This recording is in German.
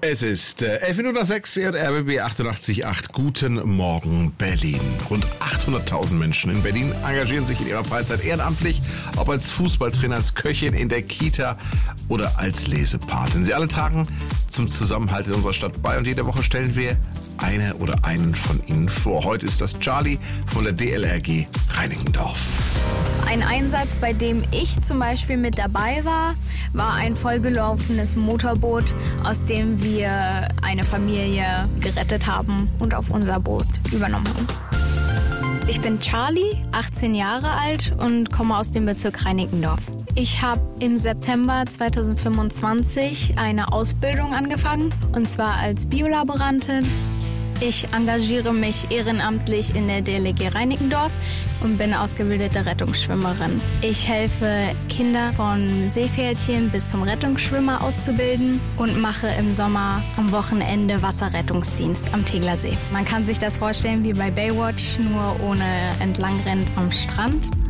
Es ist 11 Minuten nach 6 und RBB 88.8. Guten Morgen, Berlin. Rund 800.000 Menschen in Berlin engagieren sich in ihrer Freizeit ehrenamtlich, ob als Fußballtrainer, als Köchin in der Kita oder als Lesepatin. Sie alle tragen zum Zusammenhalt in unserer Stadt bei und jede Woche stellen wir eine oder einen von ihnen vor. Heute ist das Charlie von der DLRG Reinickendorf. Ein Einsatz, bei dem ich zum Beispiel mit dabei war, war ein vollgelaufenes Motorboot, aus dem wir eine Familie gerettet haben und auf unser Boot übernommen haben. Ich bin Charlie, 18 Jahre alt und komme aus dem Bezirk Reinickendorf. Ich habe im September 2025 eine Ausbildung angefangen, und zwar als Biolaborantin. Ich engagiere mich ehrenamtlich in der DLRG Reinickendorf und bin ausgebildete Rettungsschwimmerin. Ich helfe Kinder von Seepferdchen bis zum Rettungsschwimmer auszubilden und mache im Sommer am Wochenende Wasserrettungsdienst am Tegeler See. Man kann sich das vorstellen wie bei Baywatch, nur ohne Entlangrennen am Strand.